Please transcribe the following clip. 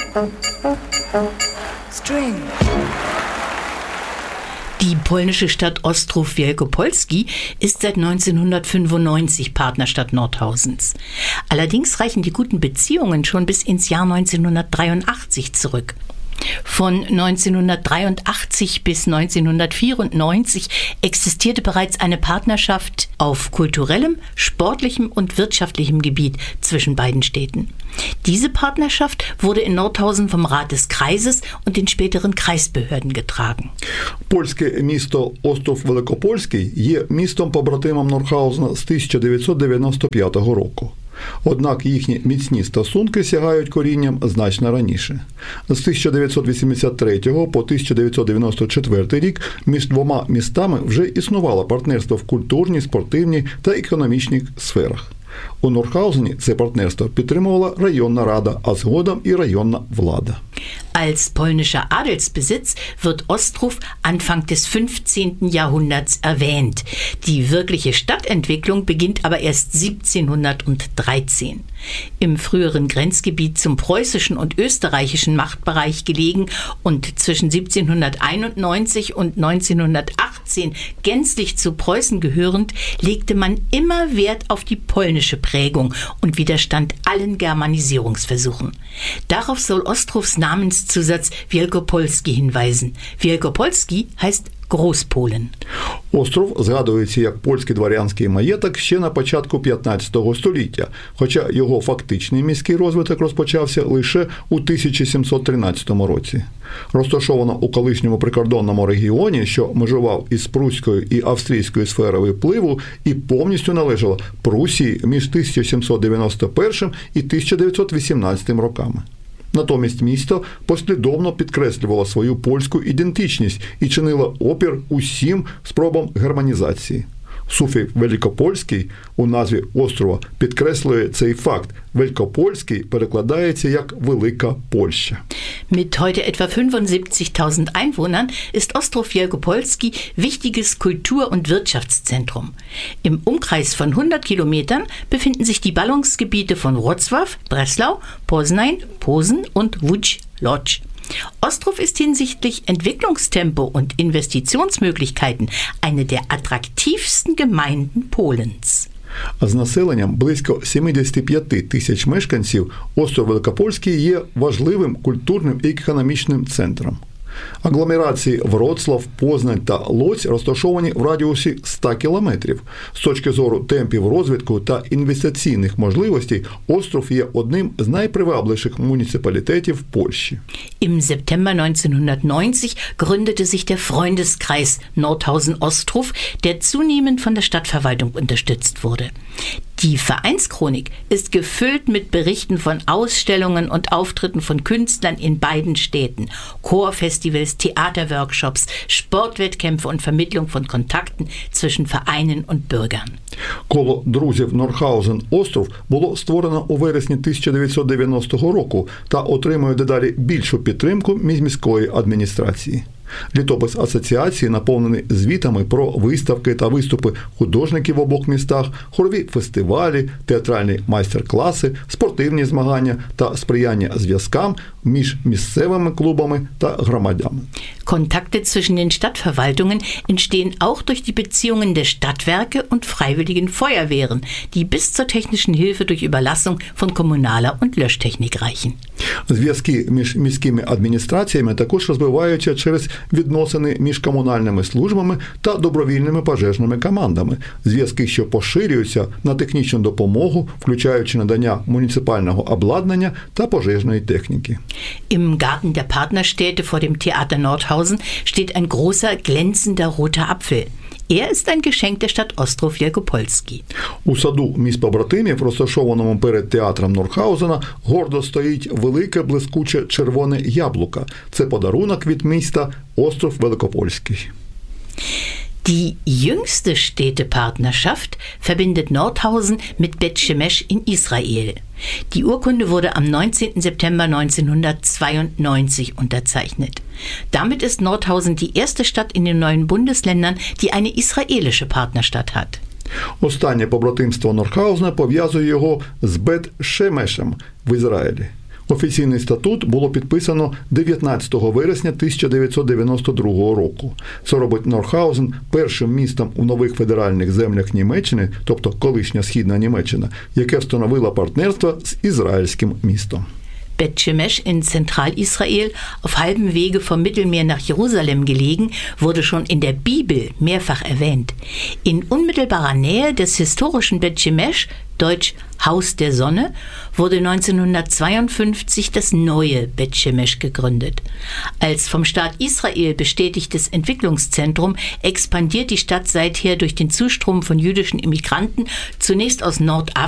String. Die polnische Stadt Ostrów Wielkopolski ist seit 1995 Partnerstadt Nordhausens. Allerdings reichen die guten Beziehungen schon bis ins Jahr 1983 zurück. Von 1983 bis 1994 existierte bereits eine Partnerschaft auf kulturellem, sportlichem und wirtschaftlichem Gebiet zwischen beiden Städten. Diese Partnerschaft wurde in Nordhausen vom Rat des Kreises und den späteren Kreisbehörden getragen. Польське місто Остров-Великопольський є містом-побратимом Нордхаузена з 1995 року. Однак їхні міцні стосунки сягають корінням значно раніше. З 1983 по 1994 рік між двома містами вже існувало партнерство в культурній, спортивній та економічній сферах. У Нордхаузені це партнерство підтримувала районна рада, а згодом і районна влада. Als polnischer Adelsbesitz wird Ostrów Anfang des 15. Jahrhunderts erwähnt. Die wirkliche Stadtentwicklung beginnt aber erst 1713. Im früheren Grenzgebiet zum preußischen und österreichischen Machtbereich gelegen und zwischen 1791 und 1918 gänzlich zu Preußen gehörend, legte man immer Wert auf die polnische Prägung und widerstand allen Germanisierungsversuchen. Darauf soll Ostrów's Namenszusatz Wielkopolski hinweisen. Wielkopolski heißt Großpolen. Остров згадується як польський дворянський маєток ще на початку 15 століття, хоча його фактичний міський розвиток розпочався лише у 1713 році. Розташовано у колишньому прикордонному регіоні, що межував із пруською і австрійською сферою впливу і повністю належало Прусії між 1791 і 1918 роками. Натомість місто послідовно підкреслювало свою польську ідентичність і чинило опір усім спробам германізації. Суфікс «великопольський» у назві острова підкреслює цей факт. «Великопольський» перекладається як «Велика Польща». Mit heute etwa 75.000 Einwohnern ist Ostrów Wielkopolski wichtiges Kultur- und Wirtschaftszentrum. Im Umkreis von 100 Kilometern befinden sich die Ballungsgebiete von Wrocław, Breslau, Poznań, Posen und Łódź-Łódź. Ostrów ist hinsichtlich Entwicklungstempo und Investitionsmöglichkeiten eine der attraktivsten Gemeinden Polens. З населенням близько 75 тисяч мешканців остров Великопольський є важливим культурним і економічним центром. Агломерації Вроцлав, Познань та Лодзь розташовані в радіусі 100 кілометрів. З точки зору темпів розвитку та інвестиційних можливостей, остров є одним з найпривабливіших муніципалітетів Польщі. Im September 1990 gründete sich der Freundeskreis Nordhausen-Ostrów, der zunehmend von der Stadtverwaltung unterstützt wurde. Die Vereinschronik ist gefüllt mit Berichten von Ausstellungen und Auftritten von Künstlern in beiden Städten, Chorfestivals, Theaterworkshops, Sportwettkämpfe und Vermittlung von Kontakten zwischen Vereinen und Bürgern. Коло друзів Нордхаузен-Остров було створено у вересні 1990 року та отримує дедалі більшу підтримку міської адміністрації. Літопис асоціації наповнений звітами про виставки та виступи художників в обох містах, хорові фестивалі, театральні майстер-класи, спортивні змагання та сприяння зв'язкам між місцевими клубами та громадами. Kontakte zwischen den Stadtverwaltungen entstehen auch durch die Beziehungen der Stadtwerke und freiwilligen Feuerwehren, die bis zur technischen Hilfe durch Überlassung von kommunaler und Löschtechnik reichen. Зв'язки між міськими адміністраціями також розвиваються через відносини між комунальними службами та добровільними пожежними командами. Зв'язки, що поширюються на технічну допомогу, включаючи надання муніципального обладнання та пожежної техніки. Im Garten der Partnerstädte vor dem Theater Nordhausen steht ein großer, glänzender roter Apfel. Er ist ein Geschenk der Stadt Ostrów Wielkopolski. У саду міст-побратимів, розташованому перед театром Нордхаузена, гордо стоїть велике блискуче червоне яблуко. Це подарунок від міста Остров Великопольський. Die jüngste Städtepartnerschaft verbindet Nordhausen mit Bet Shemesh in Israel. Die Urkunde wurde am 19. September 1992 unterzeichnet. Damit ist Nordhausen die erste Stadt in den neuen Bundesländern, die eine israelische Partnerstadt hat. Останнє побратимство Нордхаузена пов'язує його з Бет Шемешем в Ізраїлі. Офіційний статут було підписано 19 вересня 1992 року. Це робить Норхаузен першим містом у нових федеральних землях Німеччини, тобто колишня Східна Німеччина, яке встановило партнерство з ізраїльським містом. Bet-Shemesh in Zentralisrael, auf halbem Wege vom Mittelmeer nach Jerusalem gelegen, wurde schon in der Bibel mehrfach erwähnt. In unmittelbarer Nähe des historischen Bet-Shemesh, deutsch Haus der Sonne, wurde 1952 das neue Bet-Shemesh gegründet. Als vom Staat Israel bestätigtes Entwicklungszentrum expandiert die Stadt seither durch den Zustrom von jüdischen Immigranten, zunächst aus Nordafrika